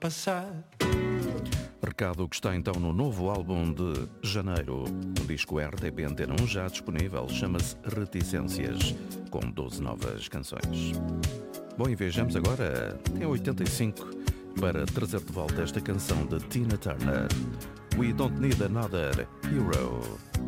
passar. Recado que está então no novo álbum de janeiro. O disco RTP Antena 1 já disponível, chama-se Reticências, com 12 novas canções. Bom, e vejamos agora em 85 para trazer de volta esta canção de Tina Turner, We Don't Need Another Hero.